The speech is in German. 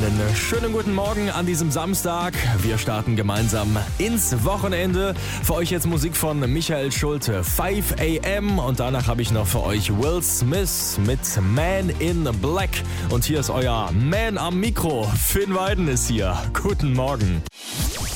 Einen schönen guten Morgen an diesem Samstag. Wir starten gemeinsam ins Wochenende. Für euch jetzt Musik von Michael Schulte, 5 AM. Und danach habe ich noch für euch Will Smith mit Man in Black. Und hier ist euer Man am Mikro. Finn Weiden ist hier. Guten Morgen.